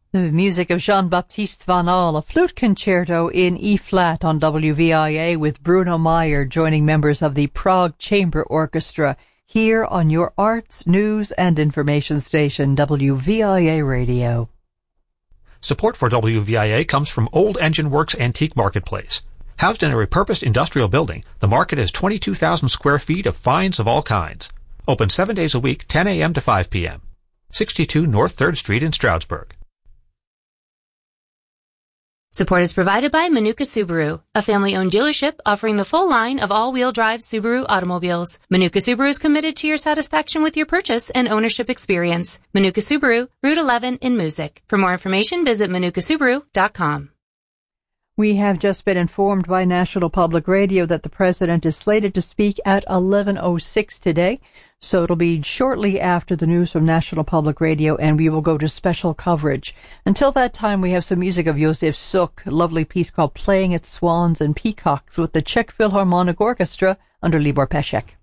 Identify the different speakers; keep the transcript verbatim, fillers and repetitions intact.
Speaker 1: The music of Jean-Baptiste Van Al, a flute concerto in E-flat on W V I A with Bruno Meyer joining members of the Prague Chamber Orchestra here on your arts, news, and information station, W V I A Radio.
Speaker 2: Support for W V I A comes from Old Engine Works Antique Marketplace. Housed in a repurposed industrial building, the market has twenty-two thousand square feet of finds of all kinds. Open seven days a week, ten a.m. to five p.m. sixty-two North third Street in Stroudsburg.
Speaker 3: Support is provided by Manuka Subaru, a family-owned dealership offering the full line of all-wheel drive Subaru automobiles. Manuka Subaru is committed to your satisfaction with your purchase and ownership experience. Manuka Subaru, Route eleven in Music. For more information, visit manuka subaru dot com.
Speaker 1: We have just been informed by National Public Radio that the President is slated to speak at eleven oh six today. So it'll be shortly after the news from National Public Radio, and we will go to special coverage. Until that time, we have some music of Josef Suk, a lovely piece called Playing at Swans and Peacocks with the Czech Philharmonic Orchestra under Libor Pesek.